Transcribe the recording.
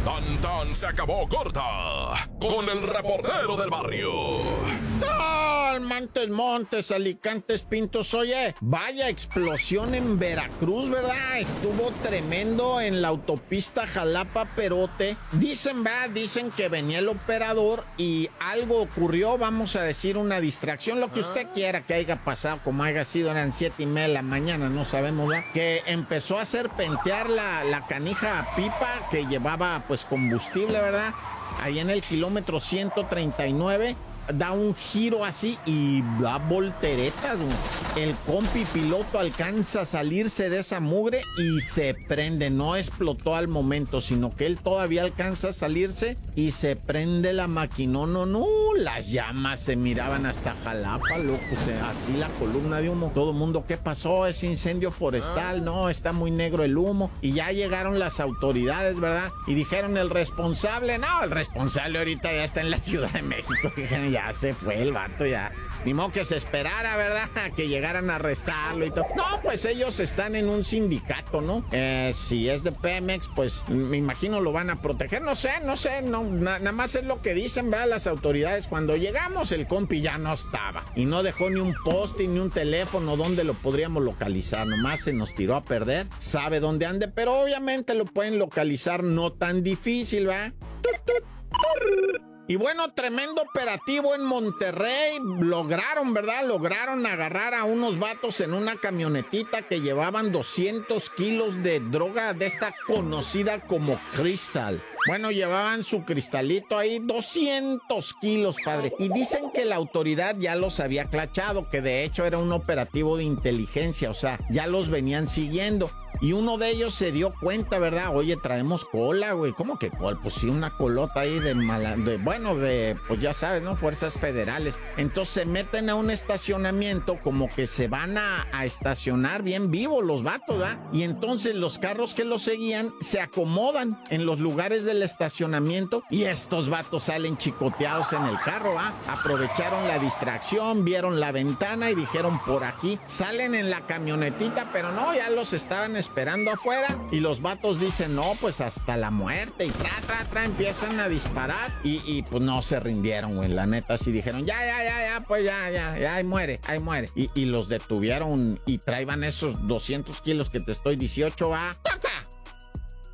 Tan tan se acabó corta con el reportero del barrio. Montes, Alicantes, Pintos. Oye, vaya explosión en Veracruz, ¿verdad? Estuvo tremendo en la autopista Jalapa-Perote. Dicen que venía el operador y algo ocurrió, vamos a decir una distracción, lo que usted quiera que haya pasado, como haya sido, eran 7:30 de la mañana, no sabemos, ¿verdad? Que empezó a serpentear la canija pipa que llevaba pues combustible, ¿verdad? Ahí en el kilómetro 139. Da un giro así y da volteretas, güey. El compi piloto alcanza a salirse de esa mugre y se prende. No explotó al momento, sino que él todavía alcanza a salirse y se prende la máquina. No, las llamas se miraban hasta Jalapa, loco. O sea, así la columna de humo. Todo el mundo, ¿qué pasó? Es incendio forestal. No, está muy negro el humo. Y ya llegaron las autoridades, ¿verdad? Y dijeron el responsable ahorita ya está en la Ciudad de México. Ya se fue el vato, ya. Ni modo que se esperara, ¿verdad? Que llegaran a arrestarlo y todo. No, pues ellos están en un sindicato, ¿no? Si es de Pemex, pues me imagino lo van a proteger. No sé, nada más es lo que dicen, ¿verdad? Las autoridades. Cuando llegamos, el compi ya no estaba. Y no dejó ni un poste ni un teléfono donde lo podríamos localizar. Nomás se nos tiró a perder. Sabe dónde ande, pero obviamente lo pueden localizar no tan difícil, ¿verdad? Y bueno, tremendo operativo en Monterrey. Lograron, ¿verdad? Lograron agarrar a unos vatos en una camionetita que llevaban 200 kilos de droga de esta conocida como Cristal. Bueno, llevaban su cristalito ahí, 200 kilos, padre. Y dicen que la autoridad ya los había clachado, que de hecho era un operativo de inteligencia, o sea, ya los venían siguiendo. Y uno de ellos se dio cuenta, ¿verdad? Oye, traemos cola, güey. ¿Cómo que cola? Pues sí, una colota ahí pues ya sabes, ¿no? Fuerzas federales. Entonces se meten a un estacionamiento, como que se van a estacionar bien vivos los vatos, ¿verdad? Y entonces los carros que los seguían se acomodan en los lugares del estacionamiento y estos vatos salen chicoteados en el carro, ¿verdad? Aprovecharon la distracción, vieron la ventana y dijeron por aquí. Salen en la camionetita, pero no, ya los estaban esperando afuera y los vatos dicen, no, pues hasta la muerte y empiezan a disparar y pues no se rindieron, güey, la neta, sí dijeron, ya, pues ya, ahí muere, y los detuvieron y traían esos 200 kilos que te estoy, 18, va,